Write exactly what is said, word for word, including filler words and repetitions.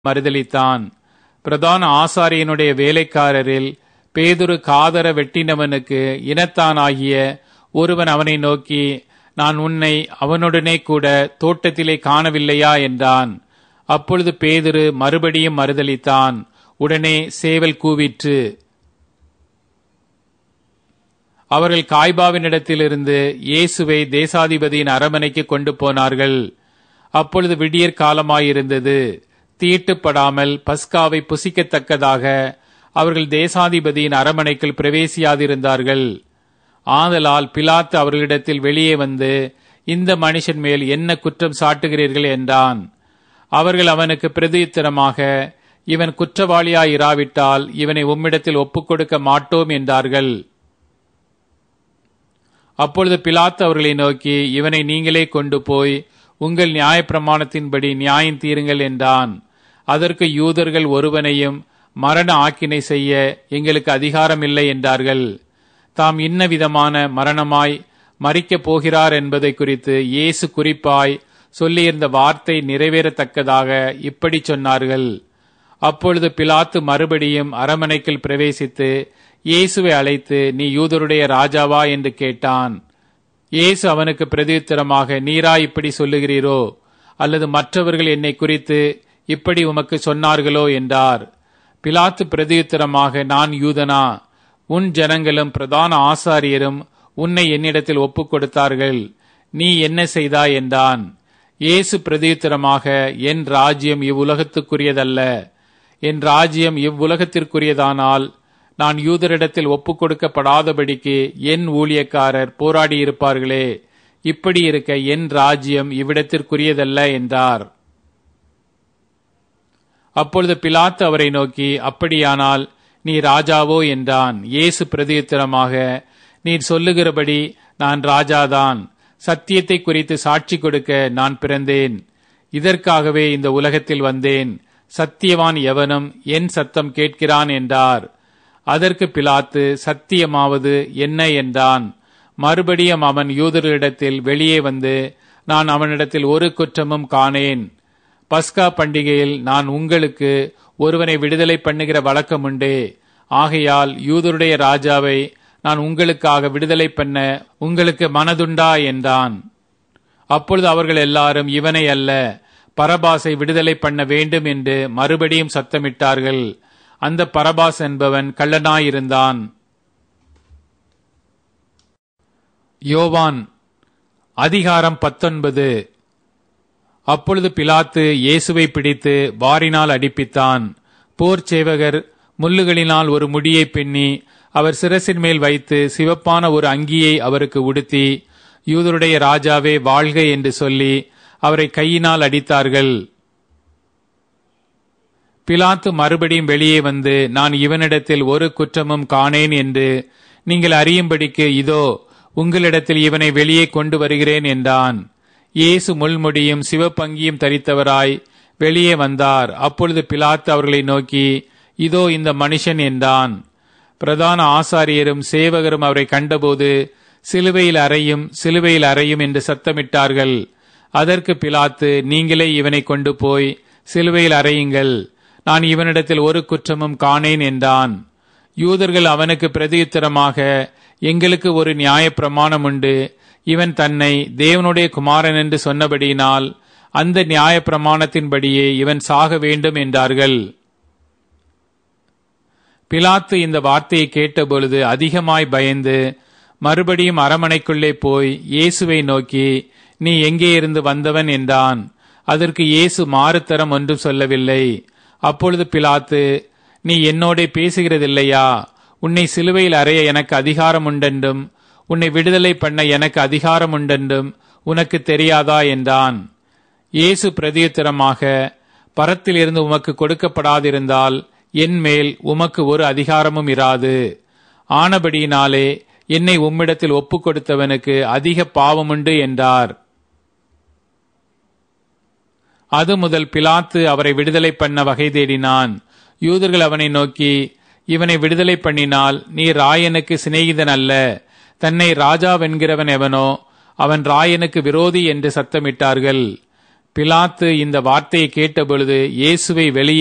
மறுதலித்தான். பிரதான ஆசாரியனுடைய வேலைக்காரரில் பேதுரு காதர வெட்டினவனுக்கு இனத்தானாகிய ஒருவன் அவனை நோக்கி, நான் உன்னை அவனுடனே கூட தோட்டத்திலே காணவில்லையா என்றான். அப்பொழுது பேதுரு மறுபடியும் மறுதலித்தான். உடனே சேவல் கூவிற்று. அவர்கள் காய்பாவினிடத்திலிருந்து இயேசுவை தேசாதிபதியின் அரமனைக்கு கொண்டு போனார்கள். அப்பொழுது விடியற் காலமாயிருந்தது. தீட்டுப்படாமல் பஸ்காவை புசிக்கத்தக்கதாக அவர்கள் தேசாதிபதியின் அரமனைக்குள் பிரவேசியாதிருந்தார்கள். ஆதலால் பிலாத்து அவர்களிடத்தில் வெளியே வந்து, இந்த மனுஷன் மேல் என்ன குற்றம் சாட்டுகிறீர்கள் என்றான். அவர்கள் அவனுக்கு பிரதியுத்தரமாக, இவன் குற்றவாளியாயிராவிட்டால் இவனை உம்மிடத்தில் ஒப்புக் கொடுக்க மாட்டோம் என்றார்கள். அப்பொழுது பிலாத்து அவர்களை நோக்கி, இவனை நீங்களே கொண்டு போய் உங்கள் நியாயப்பிரமாணத்தின்படி நியாயம் தீருங்கள் என்றான். அதற்கு யூதர்கள் ஒருவனையும் மரண ஆக்கினை செய்ய எங்களுக்கு அதிகாரம் இல்லை என்றார்கள். தாம் இன்ன விதமான மரணமாய் மரிக்கப் போகிறார் என்பதை குறித்து இயேசு குறிப்பாய் சொல்லியிருந்த வார்த்தை நிறைவேறத்தக்கதாக இப்படி சொன்னார்கள். அப்பொழுது பிலாத்து மறுபடியும் அரமனைக்குள் பிரவேசித்து இயேசுவை அழைத்து, நீ யூதருடைய ராஜாவா என்று கேட்டான். இயேசு அவனுக்கு பிரதியுத்தரமாக, நீரா இப்படி சொல்லுகிறீரோ, அல்லது மற்றவர்கள் என்னை குறித்து இப்படி உமக்கு சொன்னார்களோ என்றார். பிலாத்து பிரதியுத்தரமாக, நான் யூதனா? உன் ஜனங்களும் பிரதான ஆசாரியரும் உன்னை என்னிடத்தில் ஒப்புக் கொடுத்தார்கள். நீ என்ன செய்தாய் என்றான். இயேசு பிரதியுத்தரமாக, என் ராஜ்யம் இவ்வுலகத்துக்குரியதல்ல. என் ராஜ்யம் இவ்வுலகத்திற்குரியதானால் நான் யூதரிடத்தில் ஒப்புக் கொடுக்கப்படாதபடிக்கு என் ஊழியக்காரர் போராடியிருப்பார்களே. இப்படி இருக்க என் ராஜ்யம் இவ்விடத்திற்குரியதல்ல என்றார். அப்பொழுது பிலாத்து அவரை நோக்கி, அப்படியானால் நீ ராஜாவோ என்றான். இயேசு பிரதியுத்தரமாக, நீர் சொல்லுகிறபடி நான் ராஜாதான். சத்தியத்தை குறித்து சாட்சி கொடுக்க நான் பிறந்தேன். இதற்காகவே இந்த உலகத்தில் வந்தேன். சத்தியவான் எவனும் என் சத்தம் கேட்கிறான் என்றார். அதற்கு பிலாத்து, சத்தியமாவது என்ன என்றான். மறுபடியும் அவன் யூதர்களிடத்தில் வெளியே வந்து, நான் அவனிடத்தில் ஒரு குற்றமும் காணேன். பஸ்கா பண்டிகையில் நான் உங்களுக்கு ஒருவனை விடுதலை பண்ணுகிற வழக்கம் உண்டே. ஆகையால் யூதருடைய ராஜாவை நான் உங்களுக்காக விடுதலை பண்ண உங்களுக்கு மனதுண்டா என்றான். அப்பொழுது அவர்கள் எல்லாரும், இவனை அல்ல, பரபாசை விடுதலை பண்ண வேண்டும் என்று மறுபடியும் சத்தமிட்டார்கள். அந்த பரபாஸ் என்பவன் கள்ளனாயிருந்தான். யோவான் அதிகாரம் பத்தொன்பது. அப்பொழுது பிலாத்து இயேசுவை பிடித்து வாரினால் அடிப்பித்தான். போர் சேவகர் முள்ளுகளினால் ஒரு முடியை பின்னி அவர் சிரசின் மேல் வைத்து சிவப்பான ஒரு அங்கியை அவருக்கு உடுத்தி, யூதருடைய ராஜாவே வாழ்க என்று சொல்லி அவரை கையினால் அடித்தார்கள். பிலாத்து மறுபடியும் வெளியே வந்து, நான் இவனிடத்தில் ஒரு குற்றமும் காணேன் என்று நீங்கள் அறியும்படிக்கு இதோ உங்களிடத்தில் இவனை வெளியே கொண்டு வருகிறேன் என்றான். இயேசு முள்முடியும் சிவப்பங்கியும் தரித்தவராய் வெளியே வந்தார். அப்பொழுது பிலாத்து அவர்களை நோக்கி, இதோ இந்த மனுஷன் என்றான். பிரதான ஆசாரியரும் சேவகரும் அவரை கண்டபோது, சிலுவையில் அறையும் சிலுவையில் அறையும் என்று சத்தமிட்டார்கள். அதற்கு பிலாத்து, நீங்களே இவனை கொண்டு போய் சிலுவையில் அறையுங்கள், நான் இவனிடத்தில் ஒரு குற்றமும் காணேன் என்றான். யூதர்கள் அவனுக்கு பிரதியுத்தரமாக, எங்களுக்கு ஒரு நியாயப்பிரமாணம் உண்டு. இவன் தன்னை தேவனுடைய குமாரன் என்று சொன்னபடியினால் அந்த நியாயப்பிரமாணத்தின்படியே இவன் சாக வேண்டும் என்றார்கள். பிலாத்து இந்த வார்த்தையை கேட்டபொழுது அதிகமாய் பயந்து மறுபடியும் அரமனைக்குள்ளே போய் இயேசுவை நோக்கி, நீ எங்கே இருந்து வந்தவன் என்றான். அதற்கு இயேசு மாறுத்தரம் ஒன்றும் சொல்லவில்லை. அப்பொழுது பிலாத்து, நீ என்னோடே பேசுகிறதில்லையா? உன்னை சிலுவையில் அறைய எனக்கு அதிகாரம் உண்டென்றும் உன்னை விடுதலை பண்ண எனக்கு அதிகாரம் உண்டென்றும் உனக்கு தெரியாதா என்றான். இயேசு பிரதியுத்தரமாக, பரத்திலிருந்து உமக்கு கொடுக்கப்படாதிருந்தால் என் மேல் உமக்கு ஒரு அதிகாரமும் இராது. ஆனபடியினாலே என்னை உம்மிடத்தில் ஒப்புக் கொடுத்தவனுக்கு அதிக பாவமுண்டு என்றார். அது முதல் பிலாத்து அவரை விடுதலை பண்ண வகை தேடினான். யூதர்கள் அவனை நோக்கி, இவனை விடுதலை பண்ணினால் நீ ராயனுக்கு சிநேகிதன் அல்ல, தன்னை ராஜாவென்கிறவன் எவனோ அவன் ராயனுக்கு விரோதி என்று சத்தமிட்டார்கள். பிலாத்து இந்த வார்த்தையை கேட்டபொழுது இயேசுவை வெளியே